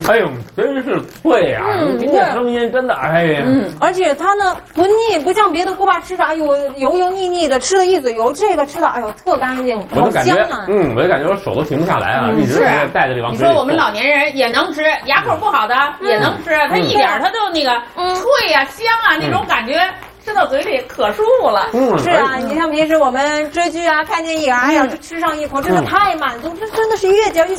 哎呦，真是脆呀！听这声音真的，哎呀， 而且它呢不腻，不像别的锅巴吃着，哎呦油腻腻的，吃了一嘴油，这个吃的哎呦特干净，好香啊！ 我就感觉我手都停不下来啊，一直带着这往嘴里。 你说我们老年人也能吃，牙口不好的也能吃，它一点它就那个脆呀、香啊那种感觉。吃到嘴里可舒服了。 是啊，你像平时我们追剧啊，看电影啊，要是吃上一口，真的太满足，这真的是越嚼越香。